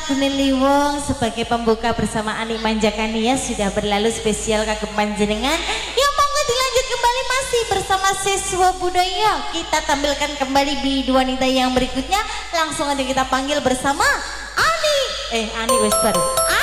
Guneliwong sebagai pembuka bersama Ani Manjakania sudah berlalu spesial kagem panjenengan. Yang monggo dilanjut kembali masih bersama siswa budaya. Kita tampilkan kembali bidu wanita yang berikutnya. Langsung aja kita panggil bersama Ani wes baru